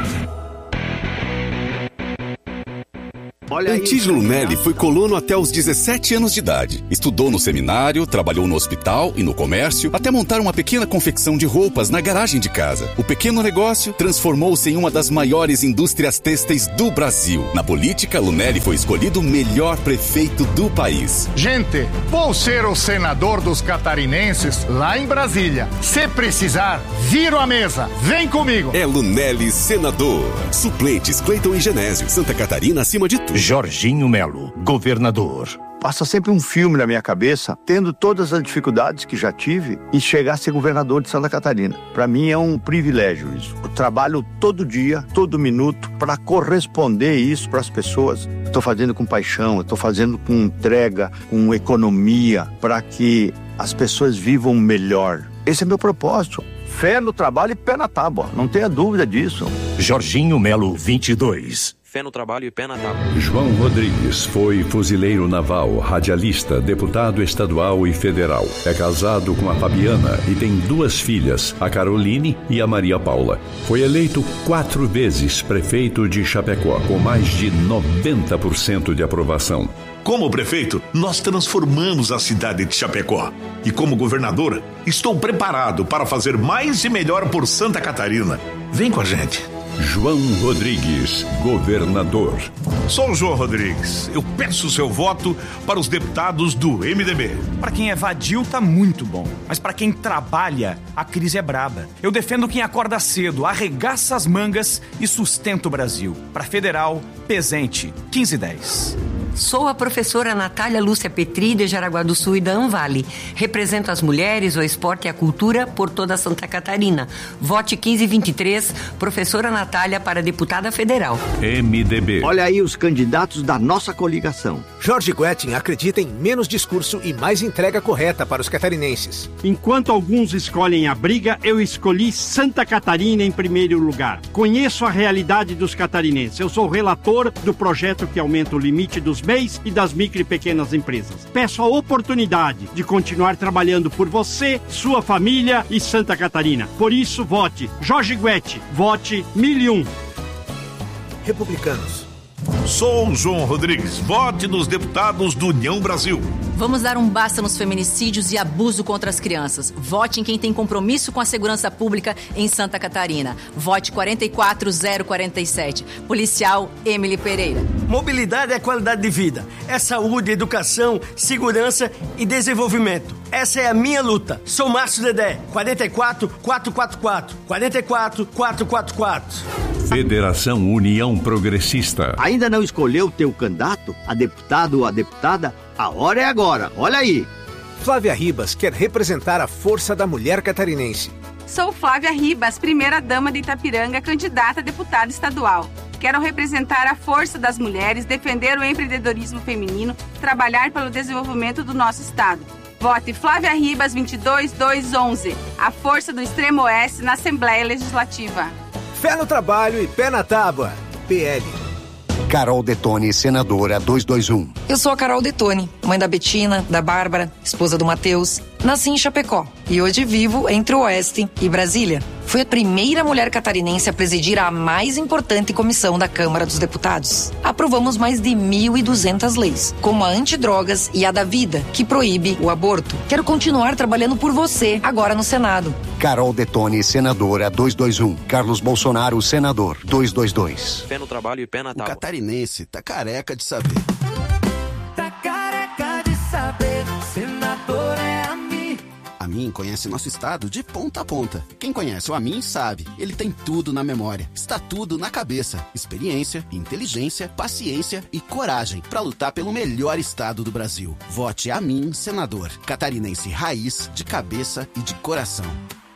Antídio Lunelli foi colono até os dezessete anos de idade. Estudou no seminário, trabalhou no hospital e no comércio, até montar uma pequena confecção de roupas na garagem de casa. O pequeno negócio transformou-se em uma das maiores indústrias têxteis do Brasil. Na política, Lunelli foi escolhido o melhor prefeito do país. Gente, vou ser o senador dos catarinenses lá em Brasília. Se precisar, viro a mesa. Vem comigo. É Lunelli senador. Suplentes Cleiton e Genésio. Santa Catarina acima de tudo. Jorginho Melo, governador. Passa sempre um filme na minha cabeça, tendo todas as dificuldades que já tive, em chegar a ser governador de Santa Catarina. Para mim é um privilégio isso. Eu trabalho todo dia, todo minuto, para corresponder isso para as pessoas. Estou fazendo com paixão, estou fazendo com entrega, com economia, para que as pessoas vivam melhor. Esse é meu propósito. Fé no trabalho e pé na tábua, não tenha dúvida disso. Jorginho Melo, vinte e dois. Fé no trabalho e pé na tábua. João Rodrigues foi fuzileiro naval, radialista, deputado estadual e federal. É casado com a Fabiana e tem duas filhas, a Caroline e a Maria Paula. Foi eleito quatro vezes prefeito de Chapecó, com mais de noventa por cento de aprovação. Como prefeito, nós transformamos a cidade de Chapecó. E como governador, estou preparado para fazer mais e melhor por Santa Catarina. Vem com a gente. João Rodrigues, governador. Sou o João Rodrigues. Eu peço o seu voto para os deputados do M D B. Para quem é vadio, tá muito bom. Mas para quem trabalha, a crise é braba. Eu defendo quem acorda cedo, arregaça as mangas e sustenta o Brasil. Para Federal, Pesente, quinze e dez. Sou a professora Natália Lúcia Petri, de Jaraguá do Sul e da Anvale. Represento as mulheres, o esporte e a cultura por toda Santa Catarina. Vote quinze e vinte e três, professora Natália para deputada federal. M D B. Olha aí os candidatos da nossa coligação. Jorge Guettin acredita em menos discurso e mais entrega correta para os catarinenses. Enquanto alguns escolhem a briga, eu escolhi Santa Catarina em primeiro lugar. Conheço a realidade dos catarinenses. Eu sou relator do projeto que aumenta o limite dos M E Is e das micro e pequenas empresas. Peço a oportunidade de continuar trabalhando por você, sua família e Santa Catarina. Por isso, vote Jorge Guettin. Vote mil e um. Republicanos. Sou o João Rodrigues. Vote nos deputados do União Brasil. Vamos dar um basta nos feminicídios e abuso contra as crianças. Vote em quem tem compromisso com a segurança pública em Santa Catarina. Vote quatro quatro zero quatro sete. Policial Emily Pereira. Mobilidade é qualidade de vida. É saúde, educação, segurança e desenvolvimento. Essa é a minha luta. Sou Márcio Dedé. quatro quatro quatro quatro quatro. quatro quatro quatro quatro quatro. Federação União Progressista. Ainda não escolheu teu candidato, a deputado ou a deputada? A hora é agora, olha aí. Flávia Ribas quer representar a força da mulher catarinense. Sou Flávia Ribas, primeira-dama de Itapiranga, candidata a deputada estadual. Quero representar a força das mulheres, defender o empreendedorismo feminino, trabalhar pelo desenvolvimento do nosso estado. Vote Flávia Ribas vinte e dois dois onze, a força do Extremo Oeste na Assembleia Legislativa. Fé no trabalho e pé na tábua. P L. Carol Detone, senadora duzentos e vinte e um. Eu sou a Carol Detone, mãe da Betina, da Bárbara, esposa do Matheus. Nasci em Chapecó e hoje vivo entre o Oeste e Brasília. Fui a primeira mulher catarinense a presidir a mais importante comissão da Câmara dos Deputados. Aprovamos mais de mil e duzentas leis, como a antidrogas e a da vida, que proíbe o aborto. Quero continuar trabalhando por você, agora no Senado. Carol Detone, senadora duzentos e vinte e um. Carlos Bolsonaro, senador duzentos e vinte e dois. Pé no trabalho e pé na tábua. O catarinense tá careca de saber. Tá careca de saber, senador é a mim. A Amin conhece nosso estado de ponta a ponta. Quem conhece o Amin sabe, ele tem tudo na memória. Está tudo na cabeça. Experiência, inteligência, paciência e coragem para lutar pelo melhor estado do Brasil. Vote Amin, senador. Catarinense raiz, de cabeça e de coração.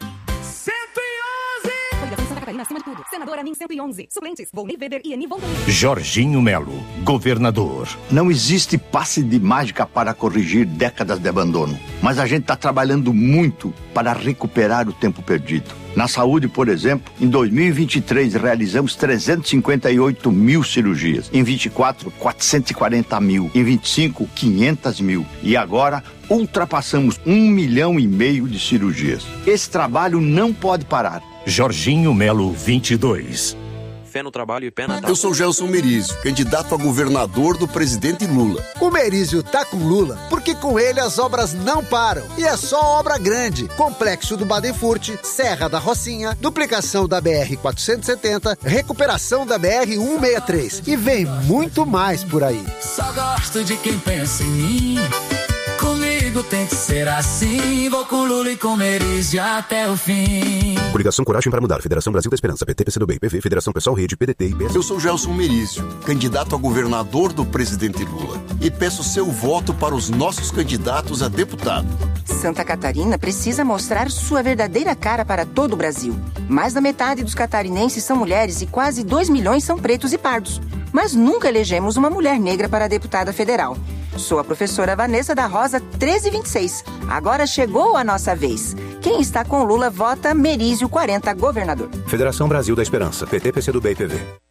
Acima de tudo. Senador Amin cento e onze. Suplentes, Volney Weber e Ani Von Jorginho Melo, governador. Não existe passe de mágica para corrigir décadas de abandono. Mas a gente está trabalhando muito para recuperar o tempo perdido. Na saúde, por exemplo, em dois mil e vinte e três realizamos trezentos e cinquenta e oito mil cirurgias. Em vinte e quatro, quatrocentos e quarenta mil. Em vinte e cinco, quinhentos mil. E agora ultrapassamos um milhão e meio de cirurgias. Esse trabalho não pode parar. Jorginho Melo, vinte e dois. Fé no trabalho e pé na tábua. Eu sou Gelson Merizio, candidato a governador do presidente Lula. O Merizio tá com Lula porque com ele as obras não param. E é só obra grande. Complexo do Badenfurt, Serra da Rocinha, duplicação da B R quatrocentos e setenta, recuperação da B R cento e sessenta e três. E vem muito mais por aí. Só gosto de quem pensa em mim. Comigo tem que ser assim. Vou com Lula e com Merizio até o fim. Coligação Coragem para Mudar, Federação Brasil da Esperança, P T, P C do B, P V, Federação Pessoal Rede, P D T e P S. Eu sou Gelson Merizio, candidato a governador do presidente Lula. E peço seu voto para os nossos candidatos a deputado. Santa Catarina precisa mostrar sua verdadeira cara para todo o Brasil. Mais da metade dos catarinenses são mulheres e quase dois milhões são pretos e pardos. Mas nunca elegemos uma mulher negra para deputada federal. Sou a professora Vanessa da Rosa treze vinte e seis. Agora chegou a nossa vez. Quem está com Lula vota Merizio quarenta, governador. Federação Brasil da Esperança, P T, P C do B e P V.